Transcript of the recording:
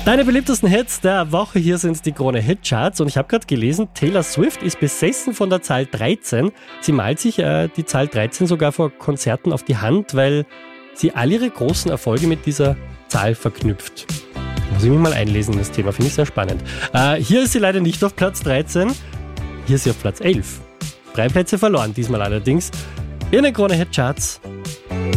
Deine beliebtesten Hits der Woche, hier sind die Krone Hitcharts und ich habe gerade gelesen, Taylor Swift ist besessen von der Zahl 13. Sie malt sich die Zahl 13 sogar vor Konzerten auf die Hand, weil sie all ihre großen Erfolge mit dieser Zahl verknüpft. Muss ich mich mal einlesen in das Thema, finde ich sehr spannend. Hier ist sie leider nicht auf Platz 13, hier ist sie auf Platz 11. 3 Plätze verloren, diesmal allerdings. In den Krone Hitcharts